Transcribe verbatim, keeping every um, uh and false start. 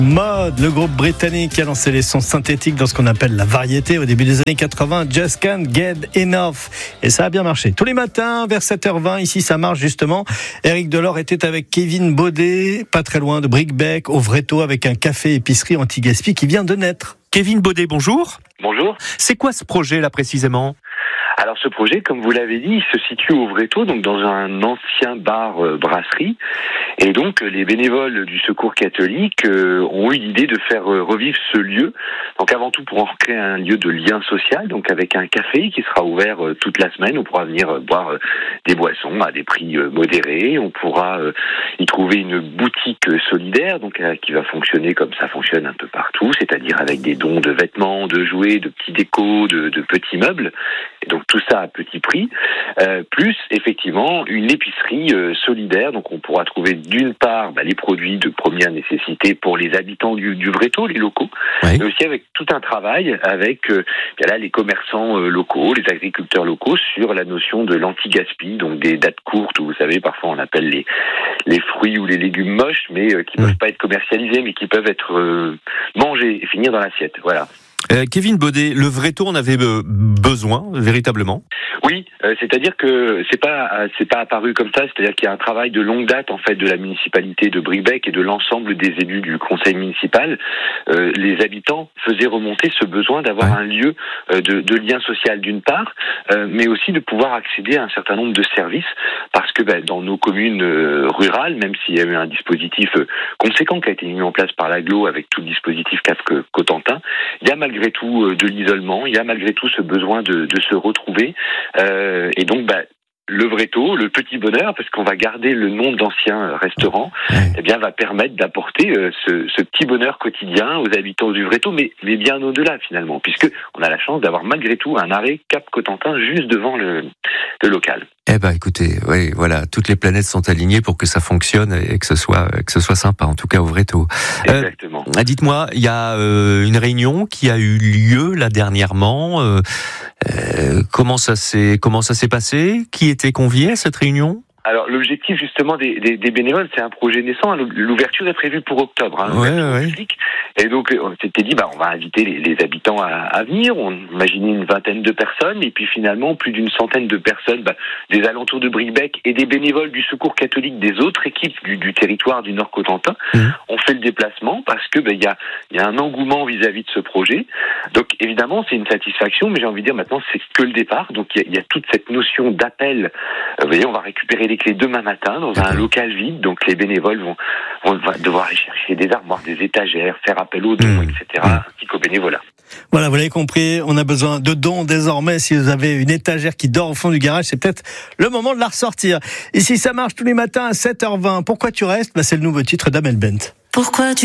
Mode, le groupe britannique qui a lancé les sons synthétiques dans ce qu'on appelle la variété au début des années quatre-vingts, Just Can't Get Enough. Et ça a bien marché. Tous les matins, vers sept heures vingt, ici ça marche justement. Éric Delort était avec Kevin Baudet, pas très loin de Bricbec, au Vréto, avec un café épicerie anti-gaspi qui vient de naître. Kevin Baudet, bonjour. Bonjour. C'est quoi ce projet là précisément ? Alors ce projet, comme vous l'avez dit, il se situe au Vréto, donc dans un ancien bar euh, brasserie. Et donc les bénévoles du Secours catholique euh, ont eu l'idée de faire euh, revivre ce lieu. Donc avant tout pour en créer un lieu de lien social, donc avec un café qui sera ouvert euh, toute la semaine. On pourra venir euh, boire euh, des boissons à des prix euh, modérés. On pourra euh, y trouver une boutique euh, solidaire, donc euh, qui va fonctionner comme ça fonctionne un peu partout, c'est-à-dire avec des dons de vêtements, de jouets, de petits décos, de, de petits meubles. Et donc tout ça à petit prix, euh, plus effectivement une épicerie euh, solidaire. Donc on pourra trouver d'une part bah, les produits de première nécessité pour les habitants du, du Vréto, les locaux, oui. Mais aussi avec tout un travail avec euh, là, les commerçants euh, locaux, les agriculteurs locaux sur la notion de l'anti-gaspi, donc des dates courtes où vous savez parfois on appelle les les fruits ou les légumes moches, mais euh, qui ne oui. peuvent pas être commercialisés, mais qui peuvent être euh, mangés et finir dans l'assiette. Voilà. Euh, Kevin Baudet, le Vréto en avait be- besoin, véritablement ? Oui, euh, c'est-à-dire que c'est pas c'est pas apparu comme ça, c'est-à-dire qu'il y a un travail de longue date en fait de la municipalité de Bricbec et de l'ensemble des élus du conseil municipal. Euh, les habitants faisaient remonter ce besoin d'avoir ouais. un lieu euh, de, de lien social d'une part, euh, mais aussi de pouvoir accéder à un certain nombre de services, parce que ben, dans nos communes euh, rurales, même s'il y a eu un dispositif euh, conséquent qui a été mis en place par l'Aglo avec tout le dispositif C A F Cotentin, il y a malgré tout euh, de l'isolement, il y a malgré tout ce besoin de, de se retrouver. Euh, et donc, bah, le Vréto, le petit bonheur, parce qu'on va garder le nom d'ancien restaurant, ouais. eh bien, va permettre d'apporter euh, ce, ce petit bonheur quotidien aux habitants du Vréto, mais, mais bien au-delà finalement, puisque on a la chance d'avoir malgré tout un arrêt Cap Cotentin juste devant le, le local. Eh ben, écoutez, oui, voilà, toutes les planètes sont alignées pour que ça fonctionne et que ce soit que ce soit sympa, en tout cas au Vréto. Exactement. Euh, dites-moi, il y a euh, une réunion qui a eu lieu là dernièrement. Euh, euh, comment ça s'est comment ça s'est passé ? Qui était convié à cette réunion ? Alors l'objectif justement des, des, des bénévoles, c'est un projet naissant. L'ouverture est prévue pour octobre. Hein, ouais, ouais. Et donc on s'était dit, bah on va inviter les, les habitants à, à venir. On imaginait une vingtaine de personnes, et puis finalement plus d'une centaine de personnes bah, des alentours de Bricbec et des bénévoles du Secours catholique des autres équipes du, du territoire du Nord Cotentin mmh. ont fait le déplacement parce que bah il y a il y a un engouement vis-à-vis de ce projet. Donc évidemment c'est une satisfaction, mais j'ai envie de dire maintenant c'est que le départ. Donc il y, y a toute cette notion d'appel. Vous voyez, on va récupérer les clés demain matin dans un local vide, donc les bénévoles vont, vont devoir aller chercher des armoires, des étagères, faire appel aux dons, mmh. et cetera, ainsi qu'au bénévolat. Voilà, vous l'avez compris, on a besoin de dons désormais. Si vous avez une étagère qui dort au fond du garage, c'est peut-être le moment de la ressortir. Ici, ça marche tous les matins à sept heures vingt. Pourquoi tu restes ? Bah, c'est le nouveau titre d'Amel Bent. Pourquoi tu